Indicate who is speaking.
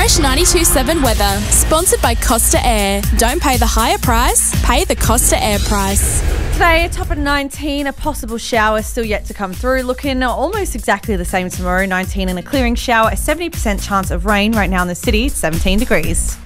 Speaker 1: Fresh 92.7 weather, sponsored by Costa Air. Don't pay the higher price, pay the Costa Air price.
Speaker 2: Today, a top of 19, a possible shower still yet to come through. Looking almost exactly the same tomorrow, 19 and a clearing shower, a 70% chance of rain right now in the city, 17 degrees.